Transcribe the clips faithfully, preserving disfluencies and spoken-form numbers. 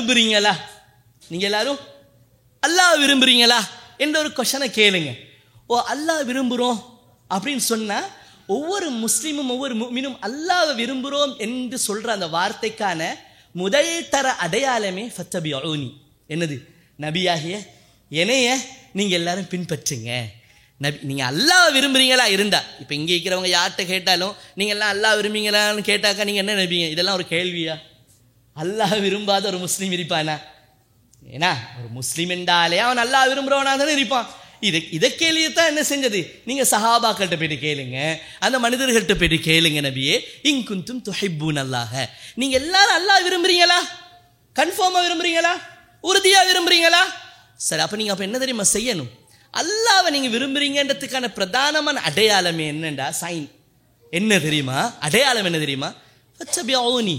விரும்புறீங்களா? நீங்க எல்லாரும் அல்லாஹ் விரும்புறீங்களா என்ற ஒரு கொஸ்டனை கேளுங்க. ஓ அல்லாஹ் விரும்புகிறோம் அப்படின்னு சொன்னா ஒவ்வொரு முஸ்லீமும் ஒவ்வொரு முஃமினும் அல்லாஹ் விரும்புகிறோம் என்று சொல்ற அந்த வார்த்தைக்கான முதல் தர அடையாளமே ஃபத்தபிஊனி. என்னது? நபியாகிய என்னைய நீங்க எல்லாரும் பின்பற்றுங்க. நபி நீங்க அல்லாஹ் விரும்புறீங்களா இருந்தா, இப்ப இங்க இருக்கிறவங்க யார்கிட்ட கேட்டாலும் நீங்க எல்லாம் அல்லாஹ் விரும்புறீங்களான்னு கேட்டாக்கா நீங்க என்ன நினைப்பீங்க? இதெல்லாம் ஒரு கேள்வியா? அல்லாஹ் விரும்பாத ஒரு முஸ்லீம் இருப்பானா? ஏன்னா ஒரு முஸ்லீம் என்றாலே அவன் அல்லாஹ் விரும்புறவனா தானே இருப்பான். இதை இதை கேள்வியத்தான் என்ன செஞ்சது? நீங்க சஹாபாக்கள்கிட்ட போயிட்டு கேளுங்க, அந்த மனிதர்கள்ட்ட போயிட்டு கேளுங்க, நபியே இன் குன்தும் துஹிப்பூன அல்லாஹ, நீங்க எல்லாரும் அல்லாஹ் விரும்புறீங்களா? கன்ஃபார்மா விரும்புறீங்களா? உறுதியா விரும்புறீங்களா? சரி, அப்ப நீங்க அப்ப என்ன தெரியுமா செய்யணும்? அல்லாஹ்வை நீங்க விரும்புறீங்கன்றதுக்கான பிரதானமான அடையாளமே என்னண்டா, சைன் என்ன தெரியுமா? அடையாளம் என்ன தெரியுமா? ஃபத்தபிஊனி.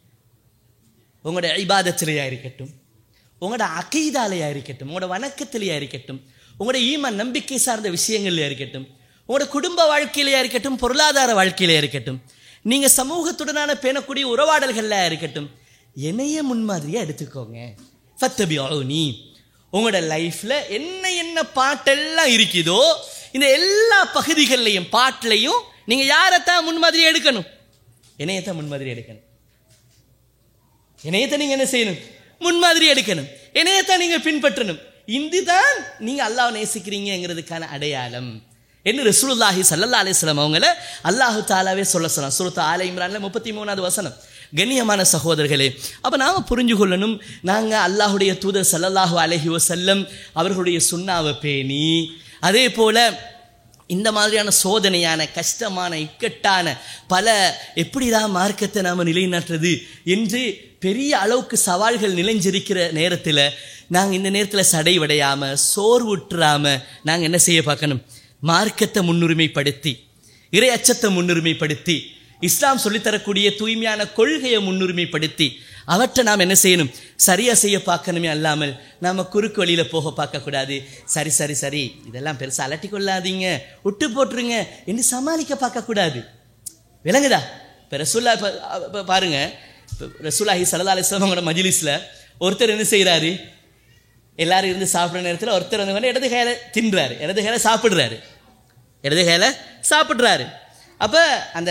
உங்களோட இபாதத்திலேயா இருக்கட்டும், உங்களோட அகீதாலையா இருக்கட்டும், உங்களோட வணக்கத்திலேயா இருக்கட்டும், உங்களோட ஈமான் நம்பிக்கை சார்ந்த விஷயங்கள்லையா இருக்கட்டும், உங்களோட குடும்ப வாழ்க்கையிலையா இருக்கட்டும், பொருளாதார வாழ்க்கையிலையா இருக்கட்டும், நீங்க சமூகத்துடனான பேணக்கூடிய உறவாடல்கள்ல இருக்கட்டும், என்னைய முன்மாதிரியா எடுத்துக்கோங்க. ஃபத்தபிஊனி. உங்களோட லைஃப்ல என்ன என்ன பாட்டெல்லாம் இருக்குதோ இந்த எல்லா பகுதிகள்லையும் பாட்டிலையும் நீங்க யாரைத்தான் முன்மாதிரி எடுக்கணும்? என்னையத்தான் முன்மாதிரி எடுக்கணும். என்னையத்தான் நீங்க என்ன செய்யணும்? முன்மாதிரி எடுக்கணும். என்னையத்தான் நீங்க பின்பற்றணும். இதுதான் நீங்க அல்லாஹ் நேசிக்கிறீங்கிறதுக்கான அடையாளம் என்று ரசூலுல்லாஹி ஸல்லல்லாஹு அலைஹி வஸல்லம் அவங்கள அல்லாஹு தாலாவே சொல்ல சொன்னான். சூரத் ஆல இம்ரான்ல முப்பத்தி மூணாவது வசனம். கண்ணியமான சகோதரர்களே, அப்ப நாம புரிஞ்சு கொள்ளணும், நாங்க அல்லாஹுடைய தூதர் ஸல்லல்லாஹு அலைஹி வஸல்லம் அவர்களுடைய சுன்னாவை பேணி, அதே போல இந்த மாதிரியான சோதனையான கஷ்டமான இக்கட்டான பல எப்படிதான் மார்க்கத்தை நாம நிலைநாட்டுறது என்று பெரிய அளவுக்கு சவால்கள் நிலைஞ்சிருக்கிற நேரத்தில் நாங்கள் இந்த நேரத்தில் சடைவடையாம சோர்வுற்றாம நாங்கள் என்ன செய்ய பார்க்கணும்? மார்க்கத்தை முன்னுரிமைப்படுத்தி, இறை அச்சத்தை முன்னுரிமைப்படுத்தி, இஸ்லாம் சொல்லித்தரக்கூடிய தூய்மையான கொள்கையை முன்னுரிமைப்படுத்தி அவற்றை நாம் என்ன செய்யணும்? சரியா செய்ய பார்க்கணுமே அல்லாமல் நாம குறுக்கு வழியில போக பார்க்கக்கூடாது. சரி சரி சரி இதெல்லாம் பெருசா அலட்டி கொள்ளாதீங்க, விட்டு போட்டுருங்க என்று சமாளிக்க பார்க்கக்கூடாது. விளங்குதா? இப்போ ரசூல்லா பாருங்க, ரசூலுல்லாஹி ஸல்லல்லாஹு அலைஹி வஸல்லம் மஜ்லிஸ்ல ஒருத்தர் என்ன செய்யறாரு? எல்லாரும் இருந்து சாப்பிட்ற நேரத்தில் ஒருத்தர் வந்து இடது கையில தின்றாரு, இடது கையில சாப்பிடுறாரு, இடது கையில சாப்பிடுறாரு. அப்ப அந்த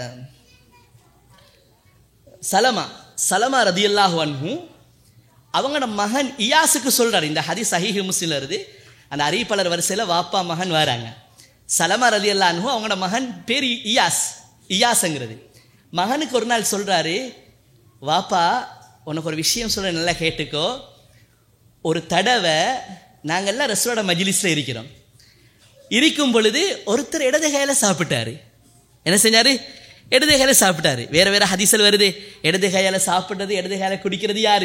சலமா சலமா ரதியல்லாஹு அன்ஹு அவங்களோட மகன் இயாஸுக்கு சொல்றாரு. இந்த ஹதீஸ் சஹீஹ் முஸ்லிம்ல இருந்து அந்த அறிவிப்பாளர் வரிசையில வாப்பா மகன் வராங்க. சலமா ரதியல்லாஹு அன்ஹு அவங்களோட மகன் பேர் இயாஸ், இயாஸ்ங்கிறது. மகனுக்கு ஒரு நாள் சொல்றாரு, வாப்பா உனக்கு ஒரு விஷயம் சொல்ல, நல்லா கேட்டுக்கோ. ஒரு தடவை நாங்கள்லாம் ரசூலோட மஜ்லிஸ்ல இருக்கிறோம், இருக்கும் பொழுது ஒருத்தர் இடது கையில சாப்பிட்டாரு. என்ன செஞ்சாரு? இடது கையில சாப்பிட்டாரு. வேற வேற ஹதீஸ்ல வருது, இடது கையால சாப்பிடுறது, இடது கையால குடிக்கிறது யாரு?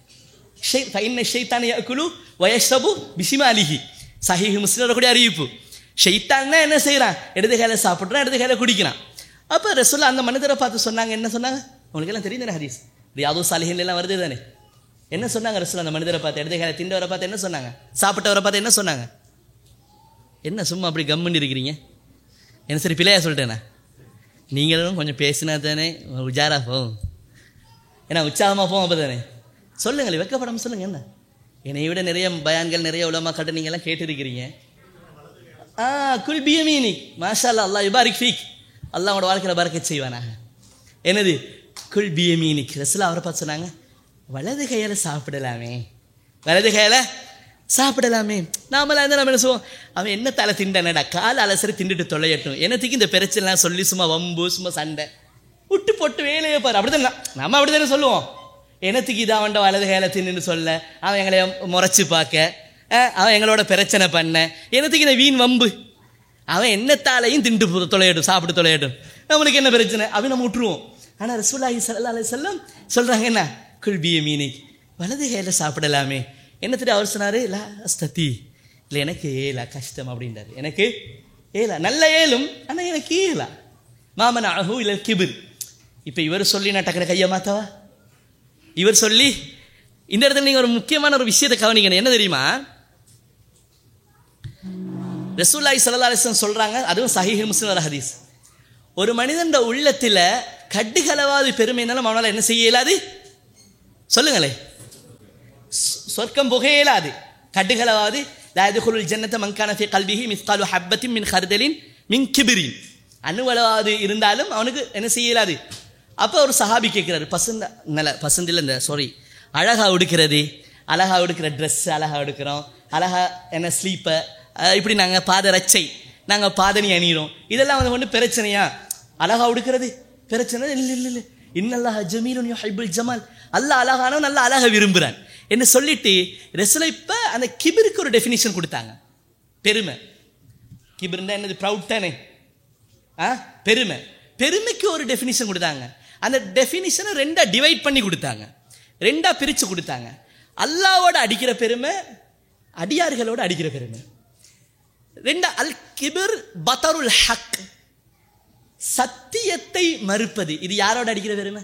ஷைத்தான் யாக்குலு வயஷ்ரபு பிஷிமாலிஹி. சஹீஹ் முஸ்லிம்ல கூட அறிவிப்பு. ஷைத்தான் என்ன செய்யறான்? இடது கையில சாப்பிடுறான், இடது கையில குடிக்கிறான். அப்ப ரசூலுல்லாஹ் அந்த மனிதரை பார்த்து சொன்னாங்க, என்ன சொன்னாங்க? உங்களுக்கு எல்லாம் தெரியும் தானே, ஹதீஸ் ரியாது சாலிஹீன்ல எல்லாம் வருது தானே. என்ன சொன்னாங்க ரசூலுல்லாஹ் அந்த மனிதரை பார்த்து? இடது கையில திண்டவரை பார்த்து என்ன சொன்னாங்க? சாப்பிட்டவரை பார்த்து என்ன சொன்னாங்க? என்ன சும்மா அப்படி கம்முன்னு இருக்கிறீங்க? என்ன சரி பிள்ளையா சொல்லிட்டேண்ணா? நீங்களும் கொஞ்சம் பேசினா தானே உஜாரா போகும், ஏன்னா உற்சாகமாக போகும். அப்போ தானே சொல்லுங்கள், வெக்கப்படாமல் சொல்லுங்கள். என்ன என்னை விட நிறைய பயான்கள் நிறைய உலமா கட்ட நீங்கள்லாம் கேட்டுருக்கிறீங்க. ஆ குல் பியமீனிக் மாஷா அல்லா, அல்லாஹ் யுபாரிக் ஃபீக், அல்லாஹ் உங்களோட வாழ்க்கையில் பரக்கத் செய்வானாக. என்னது? குல் பியமீனிக். ரசூலுல்லாஹ் அவரை பார்த்து சொன்னாங்க, வலது கையால் சாப்பிடலாமே, வலது கையால் சாப்பிடலாமே. நாமளாக இருந்தால் நம்ம என்ன சொல்லுவோம்? அவன் என்ன தலை திண்டனடா, கால் அலசரி திண்டுட்டு தொலையட்டும், என்னத்துக்கு இந்த பிரச்சனைலாம் சொல்லி சும்மா வம்பு சும்மா சண்டை விட்டு போட்டு வேலையை பாரு. அப்படிதான் நம்ம அப்படி தானே சொல்லுவோம். என்னத்துக்கு இதை அவன்ட வலது கையில தின்னு சொல்ல, அவன் எங்களை முறைச்சு பார்க்க, அவன் எங்களோட பிரச்சனை பண்ண, என்னத்துக்கு இந்த வீண் வம்பு, அவன் என்னத்தாலையும் திண்டு தொலையட்டும், சாப்பிட்டு தொலையட்டும், நம்மளுக்கு என்ன பிரச்சனை அப்படின்னு நம்ம விட்டுருவோம். ஆனால் ரசூலுல்லாஹி ஸல்லல்லாஹு அலைஹி வஸல்லம் சொல்றாங்க என்ன? குல் பியமீனிக், வலது கையில சாப்பிடலாமே. என்னத்துட்டு அவர் சொன்னாரு? லா அஸ்ததி, இல்லை எனக்கு ஏலா, கஷ்டம் அப்படின்றாரு. எனக்கு ஏலா, நல்ல ஏலும், ஆனால் எனக்கு ஏலா. மாமன் அஹு இல்லை கிபிர். இப்போ இவர் சொல்லி நான் டக்குற கையை மாத்தவா? இவர் சொல்லி இந்த இடத்துல நீங்கள் ஒரு முக்கியமான ஒரு விஷயத்தை கவனிக்கணும். என்ன தெரியுமா? ரசூலுல்லாஹி ஸல்லல்லாஹு அலைஹி வஸல்லம் சொல்றாங்க, அதுவும் சஹீஹ் முஸ்லிம் ஒரு ஹதீஸ், ஒரு மனிதன் உள்ளத்தில் கட்டுகளவாது பெருமைனாலும் அவனால் என்ன செய்ய இயலாது? சொல்லுங்களே, சொர்க்கம் புகையலாது கடுகளவாது லா யதுகுலுல் ஜன்னத மன் கான ஃபீ கல்பிஹி மிஸ்காலு ஹப்பத்தின் மின் ஹர்தலின் மின் கிபிரின் அணுவளவாது இருந்தாலும் அவனுக்கு என்ன செய்யலாது. அப்போ ஒரு சஹாபி கேட்குறாரு, பசந்த நல்ல பசந்தில் இந்த சாரி அழகா உடுக்கிறது, அழகா உடுக்கிற ட்ரெஸ் அழகா எடுக்கிறோம், அழகா என்ன ஸ்லீப்பர், இப்படி நாங்கள் பாத ரச்சை நாங்கள் பாதணி அணிகிறோம், இதெல்லாம் வந்து ஒன்று பிரச்சனையா? அழகா உடுக்கிறது பிரச்சனை இல்லை இல்லை இல்லை இன்னல்லாஹ ஜமீலுன் யுஹிப்புல் ஜமால், அல்லாஹ் அழகானவன் நல்ல அழகா விரும்புகிறான் என்று சொல்லிட்டு ரசூல் இப்போ அந்த கிபிருக்கு ஒரு டெஃபினிஷன் கொடுத்தாங்க. பெருமை, கிபிர்னா என்னது? ப்ரவுட் தானே. ஆ பெருமை, பெருமைக்கு ஒரு டெஃபினிஷன் கொடுத்தாங்க. அந்த டெஃபினிஷனை ரெண்டா டிவைட் பண்ணி கொடுத்தாங்க, ரெண்டா பிரித்து கொடுத்தாங்க. அல்லாவோட அடிக்கிற பெருமை, அடியார்களோட அடிக்கிற பெருமை. ரெண்டா அல் கிபிர் பதருல் ஹக், சத்தியத்தை மறுப்பது. இது யாரோட அடிக்கிற பெருமை?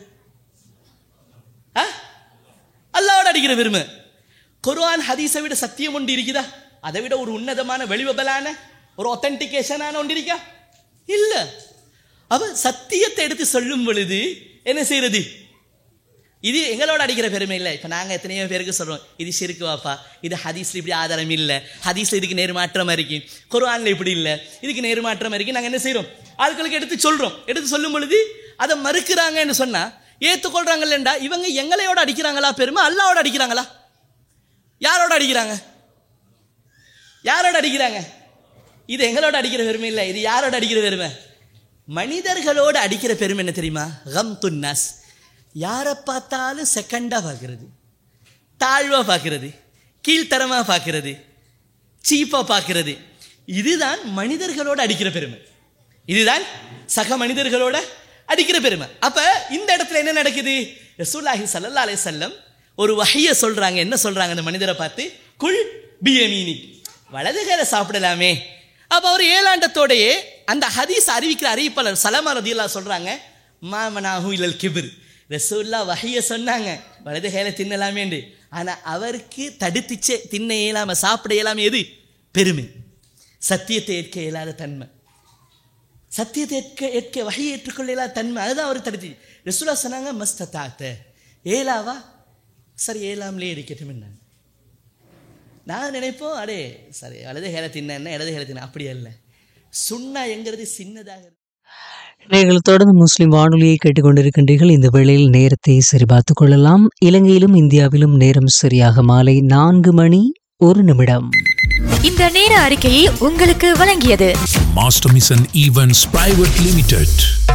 அல்லாவோட அடிக்கிற பெருமை. குர்ஆன் ஹதீஸை விட சத்தியம் ஒன்று இருக்குதா? அதை விட ஒரு உன்னதமான வெளிவபலான ஒரு ஒத்தன்டிகேஷனான ஒன்று இருக்கா? இல்ல. அவ சத்தியத்தை எடுத்து சொல்லும் பொழுது என்ன செய்யறது? இது எங்களோட அடிக்கிற பெருமை இல்லை. இப்போ நாங்கள் எத்தனையோ பேருக்கு சொல்கிறோம், இது ஷிர்க் வாப்பா, இது ஹதீஸில் இப்படி ஆதாரம் இல்லை, ஹதீஸில் இதுக்கு நேர்மாற்றமாக இருக்கு, குர்ஆனில் இப்படி இல்லை, இதுக்கு நேர்மாற்றமாக இருக்கு. நாங்கள் என்ன செய்கிறோம்? ஆட்களுக்கு எடுத்து சொல்கிறோம். எடுத்து சொல்லும் பொழுது அதை மறுக்கிறாங்கன்னு சொன்னால் ஏற்றுக்கொள்கிறாங்கல்லண்டா இவங்க எங்களையோட அடிக்கிறாங்களா பெருமை? அல்லாவோட அடிக்கிறாங்களா? யாரோட அடிக்கிறாங்க? யாரோட அடிக்கிறாங்க? இது எங்களோட அடிக்கிற பெருமை இல்லை, இது யாரோட அடிக்கிற பெருமை? மனிதர்களோடு அடிக்கிற பெருமை என்ன தெரியுமா? கம்துன் நாஸ், யாரை பார்த்தாலும் செகண்டாக பார்க்கறது, தாழ்வாக பார்க்கறது, கீழ்த்தரமாக பார்க்கறது, சீப்பாக பார்க்கறது. இதுதான் மனிதர்களோடு அடிக்கிற பெருமை, இதுதான் சக மனிதர்களோட அடிக்கிற பெருமை. அப்போ இந்த இடத்துல என்ன நடக்குது? ரசூலுல்லாஹி ஸல்லல்லாஹு அலைஹி வஸல்லம் ஒரு வஹியை சொல்கிறாங்க. என்ன சொல்கிறாங்க அந்த மனிதரை பார்த்து? குல் பியமீனிக், வலதுகையில சாப்பிடலாமே. அப்போ அவர் ஏழாண்டத்தோடையே அந்த ஹதீஸ் அறிவிக்கிற அறிவிப்பாளர் சலமா ரதியல்லாஹு சொல்கிறாங்க, மாமனாஹு இலல் கிபிர். ரசூலுல்லாஹ் வஹியை சொன்னாங்க வலது கையில தின்னலாமேண்டு, ஆனால் அவருக்கு தடுத்துச்சே தின்ன இயலாம சாப்பிட இயலாம. எது? பெருமை, சத்தியத்தை ஏற்க இயலாத தன்மை, சத்தியத்தை ஏற்க ஏற்க வஹியை ஏற்றுக்கொள்ள இயலாத தன்மை, அதுதான் அவர் தடுத்து. ரசூலுல்லாஹ் சொன்னாங்க மஸ்ததாத்த, ஏலாவா சரி ஏலாமலே இருக்கட்டும் என்னாங்க. நான் நினைப்போம் அடே சரி வலது கையில தின்ன இடது கையில தின்ன, அப்படி அல்ல. சுன்னா என்கிறது சின்னதாக. நீங்கள் தொடர்ந்து முஸ்லிம் வானொலியை கேட்டுக்கொண்டிருக்கின்றீர்கள். இந்த வேளையில் நேரத்தை சரிபார்த்துக் கொள்ளலாம். இலங்கையிலும் இந்தியாவிலும் நேரம் சரியாக மாலை நான்கு மணி ஒரு நிமிடம். இந்த நேர அறிக்கையை உங்களுக்கு வழங்கியது master mission events private limited.